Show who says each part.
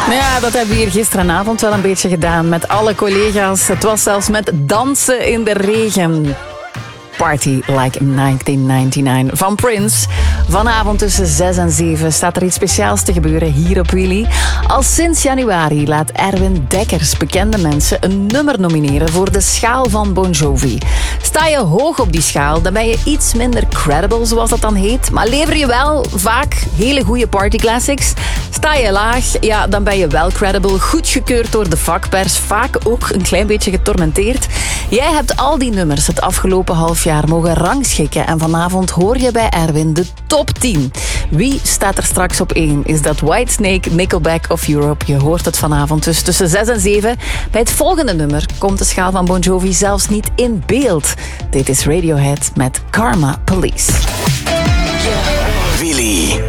Speaker 1: Ja, dat hebben we hier gisteravond wel een beetje gedaan met alle collega's. Het was zelfs met dansen in de regen. Party Like 1999 van Prince. Vanavond tussen 6 en 7 staat er iets speciaals te gebeuren hier op Willy. Al sinds januari laat Erwin Dekkers bekende mensen een nummer nomineren voor de schaal van Bon Jovi. Sta je hoog op die schaal, dan ben je iets minder credible, zoals dat dan heet. Maar lever je wel vaak hele goede partyclassics. Sta je laag, ja, dan ben je wel credible. Goedgekeurd door de vakpers, vaak ook een klein beetje getormenteerd. Jij hebt al die nummers het afgelopen half jaar mogen rangschikken. En vanavond hoor je bij Erwin de top 10. Wie staat er straks op 1? Is dat Whitesnake, Nickelback of Europe? Je hoort het vanavond dus tussen 6 en 7. Bij het volgende nummer komt de schaal van Bon Jovi zelfs niet in beeld. Dit is Radiohead met Karma Police.
Speaker 2: Willy.